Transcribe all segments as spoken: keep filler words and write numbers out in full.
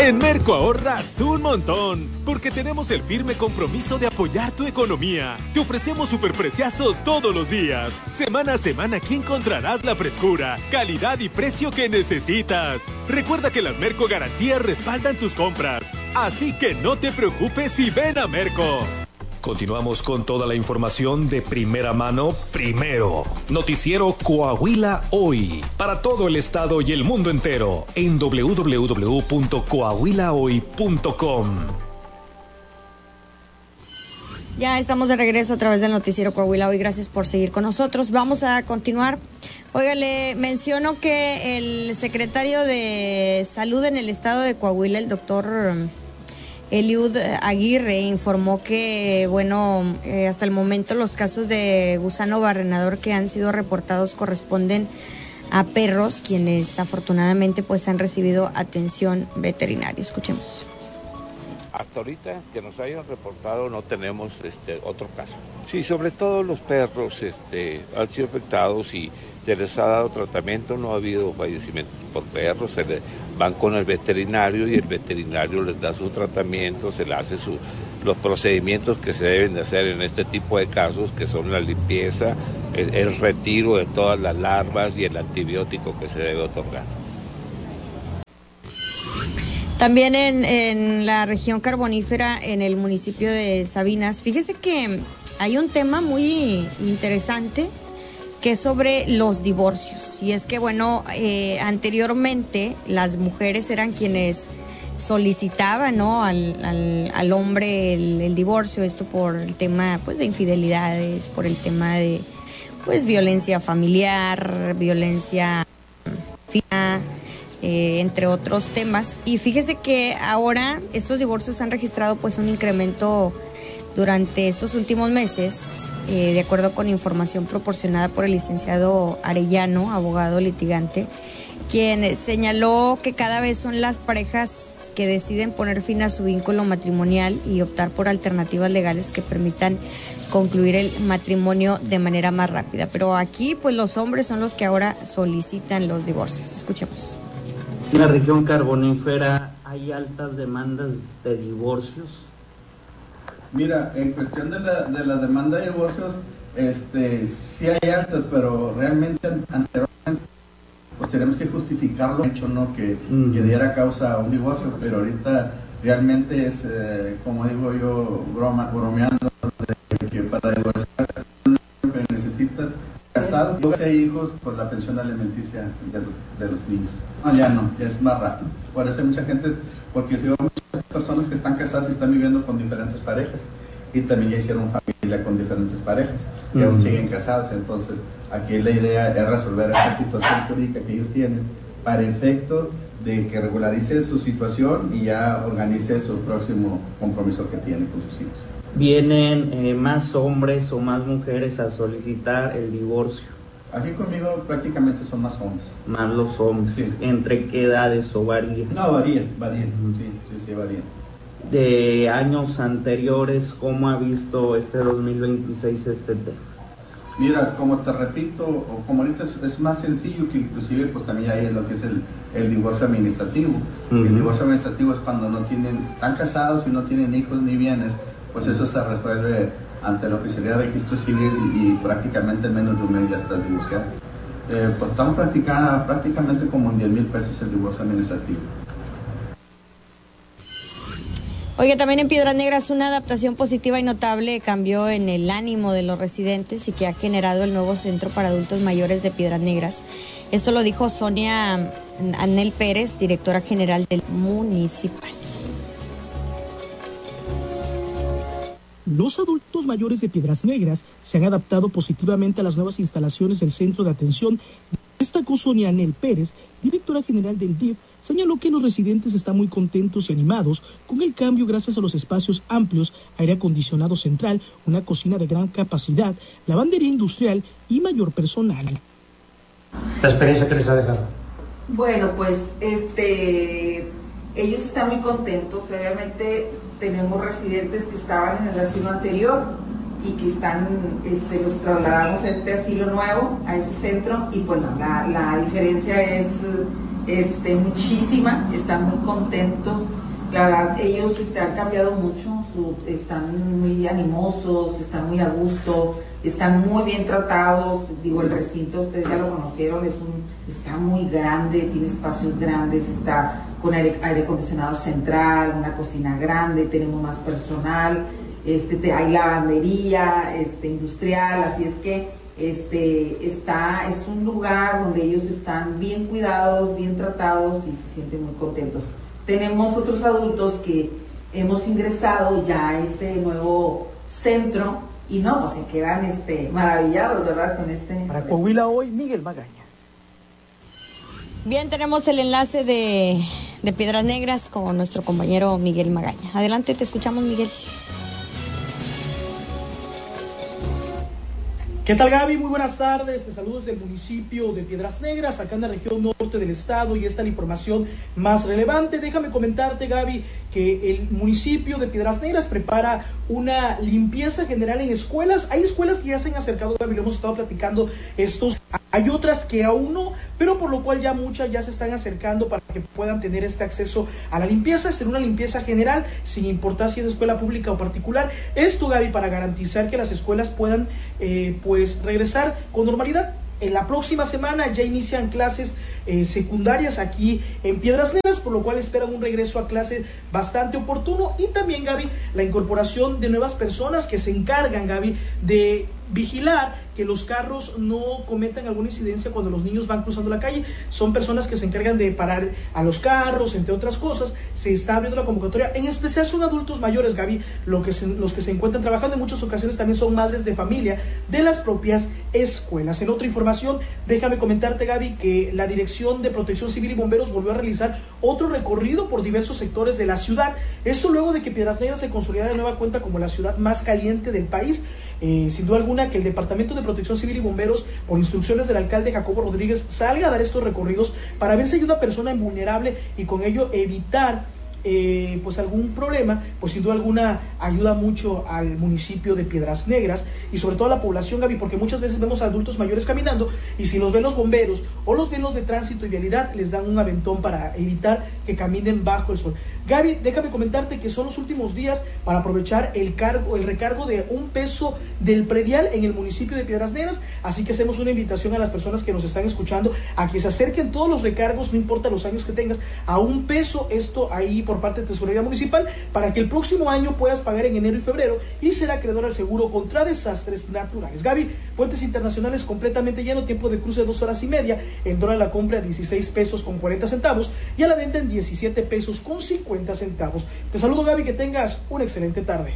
En Merco ahorras un montón, porque tenemos el firme compromiso de apoyar tu economía. Te ofrecemos superpreciazos todos los días. Semana a semana aquí encontrarás la frescura, calidad y precio que necesitas. Recuerda que las Merco Garantías respaldan tus compras, así que no te preocupes y ven a Merco. Continuamos con toda la información de primera mano, primero. Noticiero Coahuila Hoy, para todo el estado y el mundo entero, en doble u doble u doble u punto coahuila hoy punto com. Ya estamos de regreso a través del noticiero Coahuila Hoy. Gracias por seguir con nosotros. Vamos a continuar. Oiga, le menciono que el secretario de Salud en el estado de Coahuila, el doctor Eliud Aguirre, informó que, bueno, eh, hasta el momento los casos de gusano barrenador que han sido reportados corresponden a perros, quienes afortunadamente pues han recibido atención veterinaria. Escuchemos. Hasta ahorita que nos hayan reportado no tenemos este otro caso. Sí, sobre todo los perros este, han sido afectados y se les ha dado tratamiento, no ha habido fallecimientos por perros, se le van con el veterinario y el veterinario les da su tratamiento, se le hace su, los procedimientos que se deben de hacer en este tipo de casos, que son la limpieza, el, el retiro de todas las larvas y el antibiótico que se debe otorgar. También en, en la región carbonífera, en el municipio de Sabinas, fíjese que hay un tema muy interesante que es sobre los divorcios. Y es que, bueno, eh, anteriormente las mujeres eran quienes solicitaban, ¿no?, al, al, al hombre el, el divorcio, esto por el tema, pues, de infidelidades, por el tema de, pues, violencia familiar, violencia física, Eh, entre otros temas. Y fíjese que ahora estos divorcios han registrado pues un incremento durante estos últimos meses, eh, de acuerdo con información proporcionada por el licenciado Arellano, abogado litigante, quien señaló que cada vez son las parejas que deciden poner fin a su vínculo matrimonial y optar por alternativas legales que permitan concluir el matrimonio de manera más rápida. Pero aquí pues los hombres son los que ahora solicitan los divorcios. Escuchemos. En la región carbonífera hay altas demandas de divorcios. Mira, en cuestión de la, de la demanda de divorcios, este, sí hay altas, pero realmente anteriormente pues tenemos que justificarlo, hecho, ¿no?, que, mm. que diera causa a un divorcio, pero ahorita realmente es, eh, como digo yo, broma, bromeando, de que para divorciar lo que necesitas, casado, si hay hijos, pues la pensión alimenticia de los, de los niños. No, ya no, ya es más rápido. Por eso hay mucha gente, porque si hay muchas personas que están casadas y están viviendo con diferentes parejas, y también ya hicieron familia con diferentes parejas, y aún siguen casados. Entonces, aquí la idea es resolver esta situación jurídica que ellos tienen, para efecto de que regularice su situación y ya organice su próximo compromiso que tiene con sus hijos. ¿Vienen eh, más hombres o más mujeres a solicitar el divorcio? Aquí conmigo prácticamente son más hombres. Más los hombres. Sí. ¿Entre qué edades o varía? No, varían, varían, sí, sí, sí, varían. De años anteriores, ¿cómo ha visto este dos mil veintiséis este tema? Mira, como te repito, o como ahorita es, es más sencillo, que inclusive pues también hay lo que es el, el divorcio administrativo. Uh-huh. El divorcio administrativo es cuando no tienen, están casados y no tienen hijos ni bienes, pues eso se resuelve ante la Oficialía de Registro Civil y, y prácticamente en menos de un mes ya estás divorciado. Eh, pues estamos practicando prácticamente como en diez mil pesos el divorcio administrativo. Oye, también en Piedras Negras una adaptación positiva y notable cambió en el ánimo de los residentes y que ha generado el nuevo centro para adultos mayores de Piedras Negras. Esto lo dijo Sonia Anel Pérez, directora general del municipal. Los adultos mayores de Piedras Negras se han adaptado positivamente a las nuevas instalaciones del centro de atención. Destacó Sonia Anel Pérez, directora general del D I F, señaló que los residentes están muy contentos y animados con el cambio gracias a los espacios amplios, aire acondicionado central, una cocina de gran capacidad, lavandería industrial y mayor personal. ¿La experiencia que les ha dejado? Bueno, pues este, ellos están muy contentos. Obviamente tenemos residentes que estaban en el asilo anterior y que están, este, los trasladamos a este asilo nuevo, a ese centro, y pues la, la diferencia es este, muchísima, están muy contentos. La verdad, ellos este, han cambiado mucho, su, están muy animosos, están muy a gusto, están muy bien tratados. Digo, el recinto, ustedes ya lo conocieron, es un, está muy grande, tiene espacios grandes, está con aire, aire acondicionado central, una cocina grande, tenemos más personal, este, te, hay lavandería este, industrial, así es que este, está, es un lugar donde ellos están bien cuidados, bien tratados y se sienten muy contentos. Tenemos otros adultos que hemos ingresado ya a este nuevo centro y no, pues se quedan este, maravillados, ¿verdad? Con este... Para Coahuila Hoy, Miguel Magaña. Bien, tenemos el enlace de, de Piedras Negras con nuestro compañero Miguel Magaña. Adelante, te escuchamos, Miguel. ¿Qué tal, Gaby? Muy buenas tardes, te saludos del municipio de Piedras Negras, acá en la región norte del estado, y esta es la información más relevante. Déjame comentarte, Gaby, que el municipio de Piedras Negras prepara una limpieza general en escuelas. Hay escuelas que ya se han acercado, Gaby, lo hemos estado platicando estos, hay otras que aún no, pero por lo cual ya muchas ya se están acercando para que puedan tener este acceso a la limpieza, ser una limpieza general, sin importar si es de escuela pública o particular. Esto, Gaby, para garantizar que las escuelas puedan, eh, pues, pues regresar con normalidad. En la próxima semana ya inician clases eh, secundarias aquí en Piedras Negras, por lo cual esperan un regreso a clases bastante oportuno. Y también, Gaby, la incorporación de nuevas personas que se encargan, Gaby, de vigilar que los carros no cometan alguna incidencia cuando los niños van cruzando la calle. Son personas que se encargan de parar a los carros, entre otras cosas. Se está abriendo la convocatoria, en especial son adultos mayores, Gaby, lo que se, los que se encuentran trabajando. En muchas ocasiones también son madres de familia de las propias escuelas. En otra información, déjame comentarte, Gaby, que la Dirección de Protección Civil y Bomberos volvió a realizar otro recorrido por diversos sectores de la ciudad. Esto luego de que Piedras Negras se consolidara de nueva cuenta como la ciudad más caliente del país. Eh, sin duda alguna que el Departamento de Protección Civil y Bomberos, por instrucciones del alcalde Jacobo Rodríguez, salga a dar estos recorridos para ver si hay una persona invulnerable y con ello evitar Eh, pues algún problema. Pues sin duda alguna ayuda mucho al municipio de Piedras Negras y sobre todo a la población, Gaby, porque muchas veces vemos a adultos mayores caminando y si los ven los bomberos o los ven los de tránsito y vialidad, les dan un aventón para evitar que caminen bajo el sol. Gaby, déjame comentarte que son los últimos días para aprovechar el cargo, el recargo de un peso del predial en el municipio de Piedras Negras, así que hacemos una invitación a las personas que nos están escuchando a que se acerquen todos los recargos, no importa los años que tengas, a un peso, esto ahí por parte de Tesorería Municipal, para que el próximo año puedas pagar en enero y febrero y ser acreedor al seguro contra desastres naturales. Gaby, puentes internacionales completamente lleno, tiempo de cruce de dos horas y media, el dólar a la compra a dieciséis pesos con cuarenta centavos y a la venta en diecisiete pesos con cincuenta centavos. Te saludo, Gaby, que tengas una excelente tarde.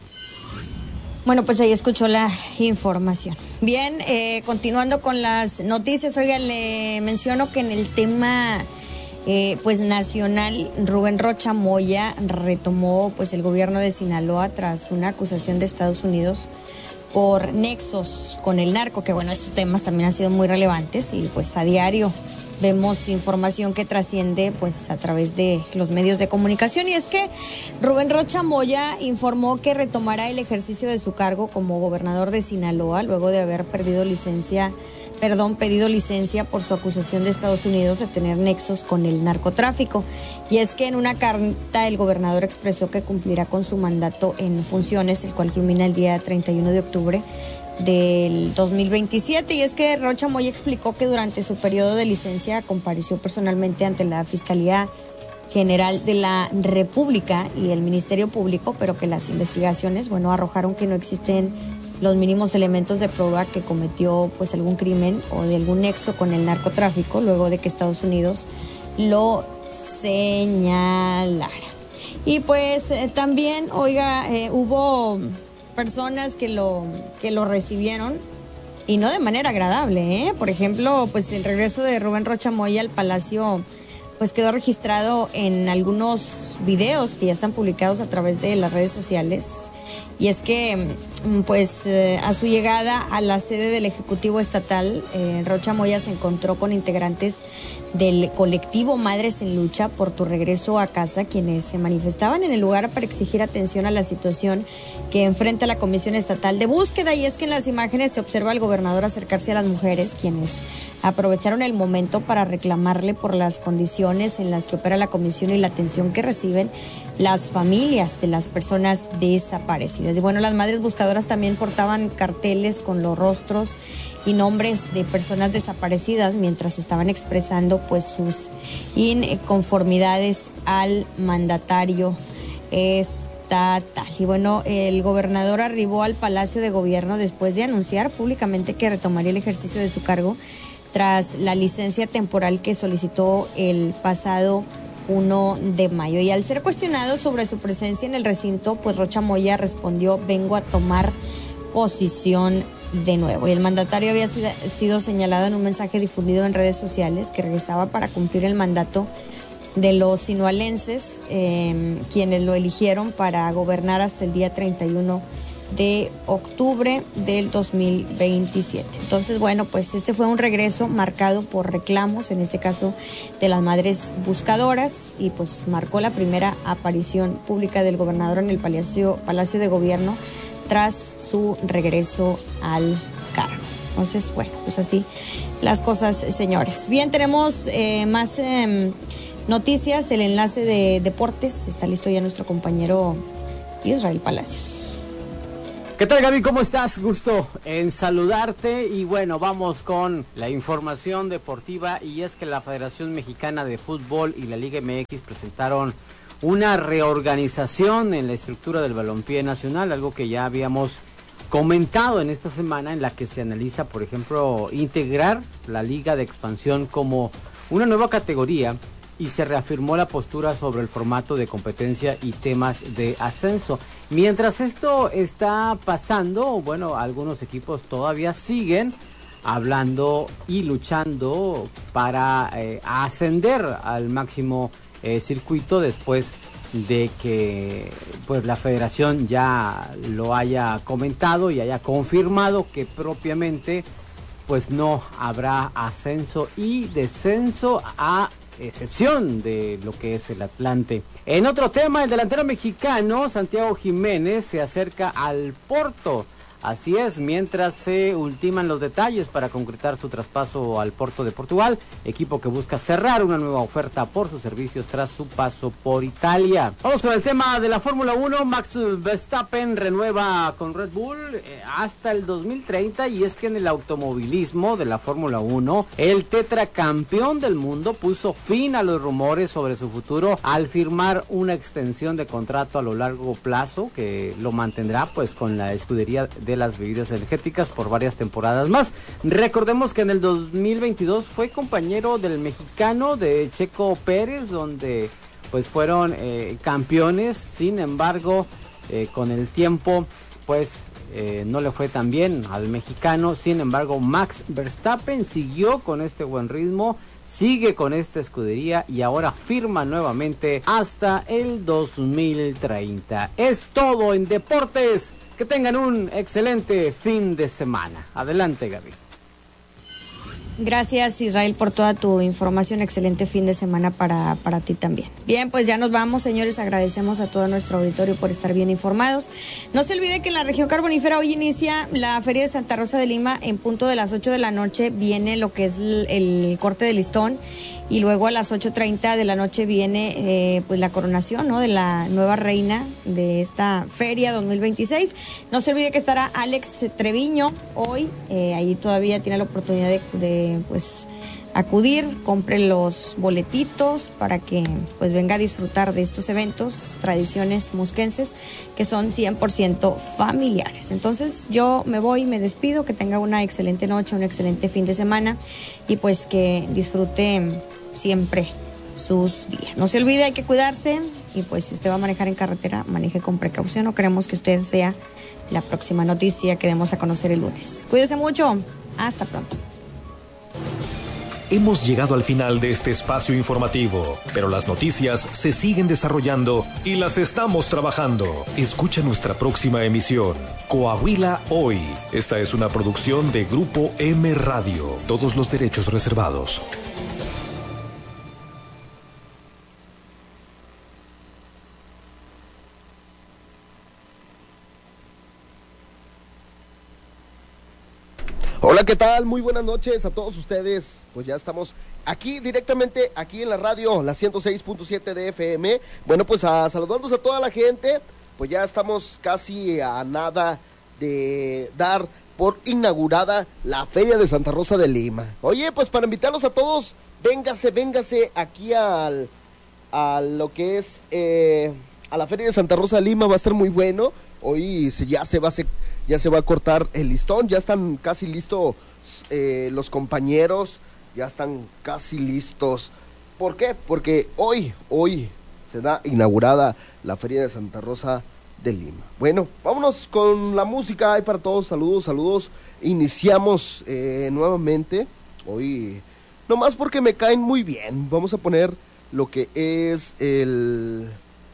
Bueno, pues ahí escuchó la información. Bien, eh, continuando con las noticias, oigan, le menciono que en el tema Eh, pues nacional, Rubén Rocha Moya retomó pues el gobierno de Sinaloa tras una acusación de Estados Unidos por nexos con el narco, que bueno, estos temas también han sido muy relevantes y pues a diario vemos información que trasciende pues a través de los medios de comunicación, y es que Rubén Rocha Moya informó que retomará el ejercicio de su cargo como gobernador de Sinaloa luego de haber perdido licencia Perdón, pedido licencia por su acusación de Estados Unidos de tener nexos con el narcotráfico. Y es que en una carta el gobernador expresó que cumplirá con su mandato en funciones, el cual culmina el día treinta y uno de octubre del dos mil veintisiete. Y es que Rocha Moya explicó que durante su periodo de licencia compareció personalmente ante la Fiscalía General de la República y el Ministerio Público, pero que las investigaciones, bueno, arrojaron que no existen los mínimos elementos de prueba que cometió pues algún crimen o de algún nexo con el narcotráfico, luego de que Estados Unidos lo señalara. Y pues eh, también, oiga, eh, hubo personas que lo, que lo recibieron y no de manera agradable, ¿eh? Por ejemplo, pues el regreso de Rubén Rocha Moya al Palacio pues quedó registrado en algunos videos que ya están publicados a través de las redes sociales. Y es que pues eh, a su llegada a la sede del Ejecutivo Estatal, eh, Rocha Moya se encontró con integrantes del colectivo Madres en Lucha por tu regreso a casa, quienes se manifestaban en el lugar para exigir atención a la situación que enfrenta la Comisión Estatal de Búsqueda. Y es que en las imágenes se observa al gobernador acercarse a las mujeres, quienes aprovecharon el momento para reclamarle por las condiciones en las que opera la comisión y la atención que reciben las familias de las personas desaparecidas. Y bueno, las madres buscadoras también portaban carteles con los rostros y nombres de personas desaparecidas mientras estaban expresando pues sus inconformidades al mandatario estatal. Y bueno, el gobernador arribó al Palacio de Gobierno después de anunciar públicamente que retomaría el ejercicio de su cargo tras la licencia temporal que solicitó el pasado uno de mayo. Y al ser cuestionado sobre su presencia en el recinto, pues Rocha Moya respondió: vengo a tomar posición de nuevo. Y el mandatario había sido señalado en un mensaje difundido en redes sociales que regresaba para cumplir el mandato de los sinualenses, eh, quienes lo eligieron para gobernar hasta el día treinta y uno de octubre del dos mil veintisiete. Entonces, bueno, pues este fue un regreso marcado por reclamos, en este caso de las madres buscadoras, y pues marcó la primera aparición pública del gobernador en el Palacio, Palacio de Gobierno tras su regreso al cargo. Entonces, bueno, pues así las cosas, señores. Bien, tenemos eh, más eh, noticias, el enlace de deportes. Está listo ya nuestro compañero Israel Palacios. ¿Qué tal, Gaby? ¿Cómo estás? Gusto en saludarte. Y bueno, vamos con la información deportiva, y es que la Federación Mexicana de Fútbol y la Liga M X presentaron una reorganización en la estructura del balompié nacional, algo que ya habíamos comentado en esta semana, en la que se analiza, por ejemplo, integrar la Liga de Expansión como una nueva categoría, y se reafirmó la postura sobre el formato de competencia y temas de ascenso. Mientras esto está pasando, bueno, algunos equipos todavía siguen hablando y luchando para eh, ascender al máximo eh, circuito, después de que pues la federación ya lo haya comentado y haya confirmado que propiamente pues no habrá ascenso y descenso, a excepción de lo que es el Atlante. En otro tema, el delantero mexicano Santiago Jiménez se acerca al Porto. Así es, mientras se ultiman los detalles para concretar su traspaso al Porto de Portugal, equipo que busca cerrar una nueva oferta por sus servicios tras su paso por Italia. Vamos con el tema de la Fórmula uno. Max Verstappen renueva con Red Bull eh, hasta el dos mil treinta, y es que en el automovilismo de la Fórmula uno, el tetracampeón del mundo puso fin a los rumores sobre su futuro al firmar una extensión de contrato a lo largo plazo que lo mantendrá pues con la escudería de las bebidas energéticas por varias temporadas más. Recordemos que en el dos mil veintidós fue compañero del mexicano de Checo Pérez, donde pues fueron eh, campeones. Sin embargo, eh, con el tiempo pues eh, no le fue tan bien al mexicano. Sin embargo, Max Verstappen siguió con este buen ritmo, sigue con esta escudería y ahora firma nuevamente hasta el dos mil treinta. Es todo en deportes. Que tengan un excelente fin de semana. Adelante, Gaby. Gracias, Israel, por toda tu información. Excelente fin de semana para, para ti también. Bien, pues ya nos vamos, señores. Agradecemos a todo nuestro auditorio por estar bien informados. No se olvide que en la región carbonífera hoy inicia la Feria de Santa Rosa de Lima. En punto de las ocho de la noche viene lo que es el, el corte de listón, y luego a las ocho treinta de la noche viene eh, pues la coronación, ¿no?, de la nueva reina de esta feria dos mil veintiséis. No se olvide que estará Alex Treviño hoy. Eh, ahí todavía tiene la oportunidad de, de pues acudir, compre los boletitos para que pues venga a disfrutar de estos eventos, tradiciones musquenses que son cien por ciento familiares. Entonces yo me voy, me despido, que tenga una excelente noche, un excelente fin de semana, y pues que disfrute siempre sus días. No se olvide, hay que cuidarse, y pues si usted va a manejar en carretera, maneje con precaución. No queremos que usted sea la próxima noticia que demos a conocer el lunes. Cuídese mucho, hasta pronto. Hemos llegado al final de este espacio informativo, pero las noticias se siguen desarrollando y las estamos trabajando. Escucha nuestra próxima emisión, Coahuila Hoy. Esta es una producción de Grupo M Radio. Todos los derechos reservados. Hola, ¿qué tal? Muy buenas noches a todos ustedes. Pues ya estamos aquí directamente, aquí en la radio, la ciento seis punto siete de F M. Bueno, pues a, saludándonos a toda la gente, pues ya estamos casi a nada de dar por inaugurada la Feria de Santa Rosa de Lima. Oye, pues para invitarlos a todos, véngase, véngase aquí al, a lo que es eh, a la Feria de Santa Rosa de Lima, va a estar muy bueno. Hoy se, ya se va a hacer, ya se va a cortar el listón, ya están casi listos eh, los compañeros, ya están casi listos. ¿Por qué? Porque hoy, hoy se da inaugurada la Feria de Santa Rosa de Lima. Bueno, vámonos con la música, hay para todos, saludos, saludos. Iniciamos eh, nuevamente, hoy, nomás porque me caen muy bien, vamos a poner lo que es el...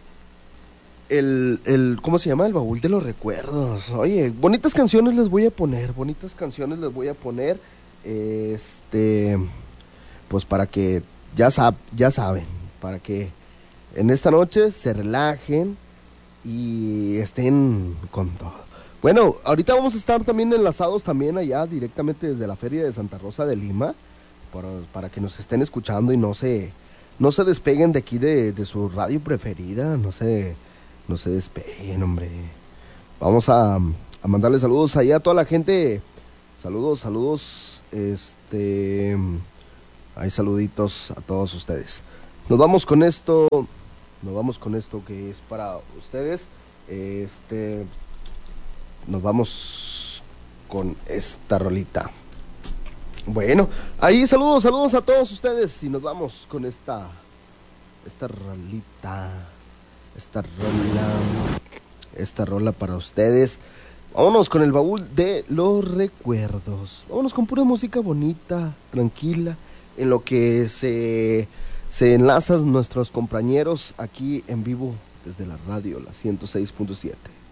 El, el, ¿cómo se llama? El baúl de los recuerdos. Oye, bonitas canciones les voy a poner, bonitas canciones les voy a poner, este, pues para que, ya sab, ya saben, para que en esta noche se relajen y estén con todo. Bueno, ahorita vamos a estar también enlazados también allá directamente desde la Feria de Santa Rosa de Lima, para, para que nos estén escuchando y no se, no se despeguen de aquí de, de su radio preferida, no se... No se despeguen, hombre. Vamos a, a mandarle saludos allá a toda la gente. Saludos, saludos. Este, hay saluditos a todos ustedes. Nos vamos con esto. Nos vamos con esto que es para ustedes. Este, nos vamos con esta rolita. Bueno, ahí saludos, saludos a todos ustedes. Y nos vamos con esta, esta rolita. Esta rola, esta rola para ustedes. Vámonos con el baúl de los recuerdos. Vámonos con pura música bonita, tranquila, en lo que se, se enlazan nuestros compañeros aquí en vivo desde la radio, la ciento seis punto siete.